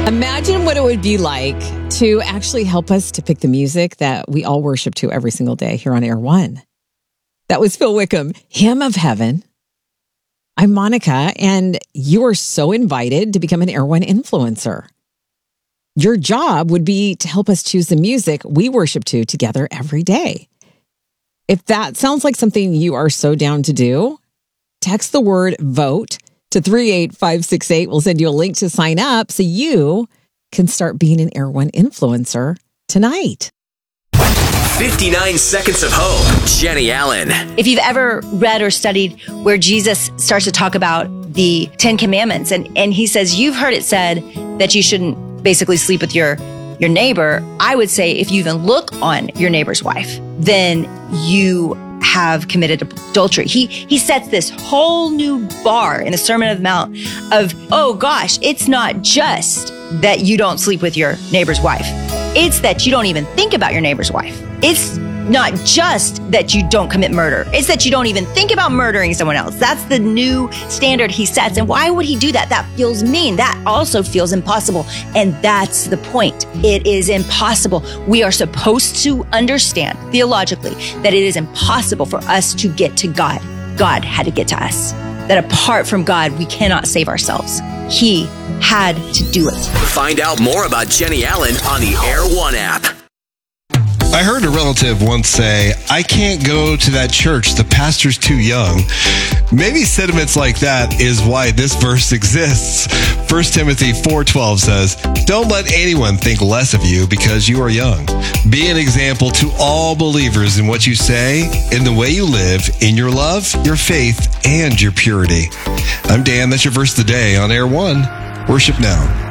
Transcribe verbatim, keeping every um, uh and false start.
Imagine what it would be like to actually help us to pick the music that we all worship to every single day here on Air One. That was Phil Wickham, Hymn of Heaven. I'm Monica, and you are so invited to become an Air One influencer. Your job would be to help us choose the music we worship to together every day. If that sounds like something you are so down to do, text the word VOTE to three eight five six eight. We'll send you a link to sign up so you can start being an Air One influencer tonight. fifty-nine Seconds of Hope, Jenny Allen. If you've ever read or studied where Jesus starts to talk about the Ten Commandments, and, and he says, you've heard it said that you shouldn't basically sleep with your, your neighbor. I would say if you even look on your neighbor's wife, then you have committed adultery. He he sets this whole new bar in the Sermon on the Mount of, oh gosh, it's not just that you don't sleep with your neighbor's wife. It's that you don't even think about your neighbor's wife. It's not just that you don't commit murder. It's that you don't even think about murdering someone else. That's the new standard he sets. And why would he do that? That feels mean. That also feels impossible. And that's the point. It is impossible. We are supposed to understand theologically that it is impossible for us to get to God. God had to get to us. That apart from God, we cannot save ourselves. He had to do it. Find out more about Jenny Allen on the Air One app. I heard a relative once say, I can't go to that church, the pastor's too young. Maybe sentiments like that is why this verse exists. First Timothy four twelve says, don't let anyone think less of you because you are young. Be an example to all believers in what you say, in the way you live, in your love, your faith, and your purity. I'm Dan, that's your verse of the day on Air One. Worship now.